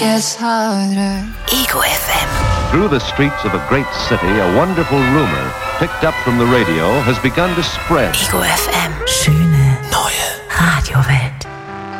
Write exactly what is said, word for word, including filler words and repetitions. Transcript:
gets harder. Ego F M. Through the streets of a great city, a wonderful rumor, picked up from the radio, has begun to spread. Ego F M.